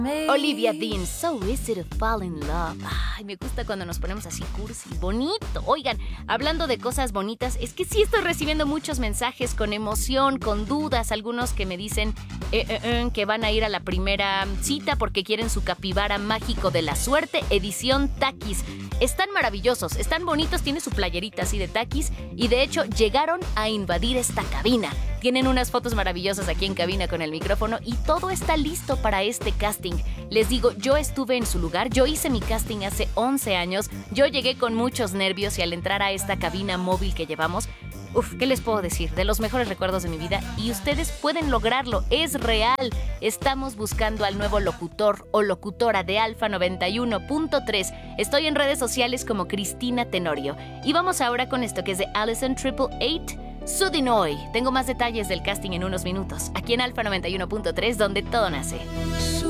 Olivia Dean, So Easy to Fall in Love. Ay, me gusta cuando nos ponemos así cursi, bonito. Oigan, hablando de cosas bonitas, es que sí estoy recibiendo muchos mensajes con emoción, con dudas. Algunos que me dicen que van a ir a la primera cita porque quieren su capibara mágico de la suerte, edición Takis. Están maravillosos, están bonitos, tiene su playerita así de Takis y de hecho llegaron a invadir esta cabina. Tienen unas fotos maravillosas aquí en cabina con el micrófono y todo está listo para este casting. Les digo, yo estuve en su lugar, yo hice mi casting hace 11 años, yo llegué con muchos nervios y al entrar a esta cabina móvil que llevamos, ¿qué les puedo decir? De los mejores recuerdos de mi vida y ustedes pueden lograrlo, es real. Estamos buscando al nuevo locutor o locutora de Alfa 91.3. Estoy en redes sociales como Cristina Tenorio. Y vamos ahora con esto que es de Allison 888. Sudinoy. Tengo más detalles del casting en unos minutos, aquí en Alfa 91.3, donde todo nace.